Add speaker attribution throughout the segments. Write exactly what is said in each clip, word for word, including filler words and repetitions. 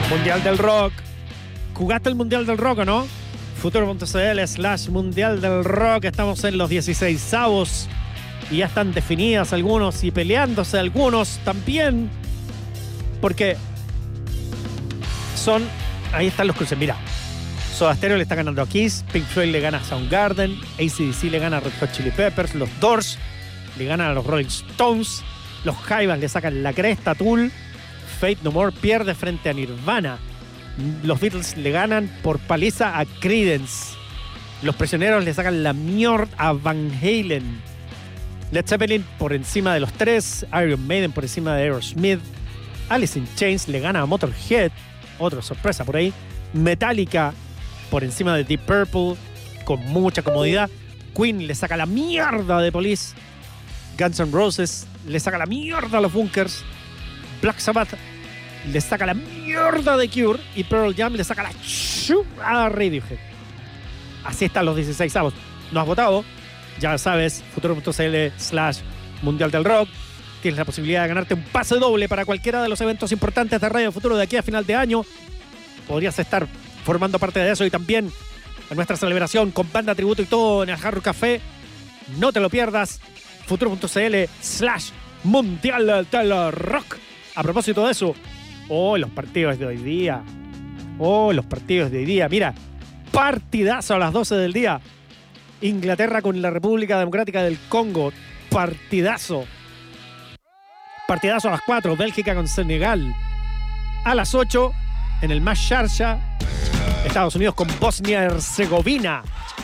Speaker 1: Mundial del Rock. ¿Jugaste el Mundial del Rock o no? Futuro.cl slash Mundial del Rock. Estamos en los dieciseisavos y ya están definidas algunos y peleándose algunos también. Porque son... Ahí están los cruces. Mira, Soda Stereo le está ganando a Kiss, Pink Floyd le gana a Soundgarden, A C D C le gana a Red Hot Chili Peppers, los Doors le ganan a los Rolling Stones, los Jaivas le sacan la cresta a Tool, Faith No More pierde frente a Nirvana, los Beatles le ganan por paliza a Creedence, los Prisioneros le sacan la mierda a Van Halen, Led Zeppelin por encima de los tres, Iron Maiden por encima de Aerosmith, Alice in Chains le gana a Motorhead, otra sorpresa por ahí, Metallica por encima de Deep Purple con mucha comodidad, Queen le saca la mierda de Police, Guns N' Roses le saca la mierda a los Bunkers, Black Sabbath le saca la mierda de Cure y Pearl Jam le saca la chu a Radiohead. Así están los dieciseisavos. ¿No has votado? Ya sabes, futuro.cl slash Mundial del Rock. Tienes la posibilidad de ganarte un pase doble para cualquiera de los eventos importantes de Radio Futuro de aquí a final de año. Podrías estar formando parte de eso y también en nuestra celebración con banda tributo y todo en el Hard Rock Café. No te lo pierdas. Futuro.cl slash Mundial del Rock. A propósito de eso, oh, los partidos de hoy día. Oh, los partidos de hoy día. Mira, partidazo a las doce del día. Inglaterra con la República Democrática del Congo. Partidazo. Partidazo a las cuatro. Bélgica con Senegal. A las ocho, en el Más Sharjah, Estados Unidos con Bosnia-Herzegovina.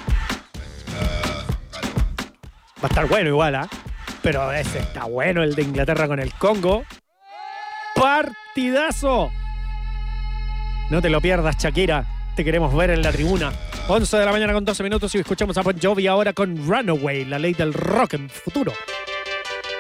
Speaker 1: Va a estar bueno igual, ¿eh? Pero ese está bueno, el de Inglaterra con el Congo. ¡Partidazo! No te lo pierdas, Shakira. Te queremos ver en la tribuna. once de la mañana con doce minutos y escuchamos a Bon Jovi ahora con Runaway, la ley del rock en Futuro.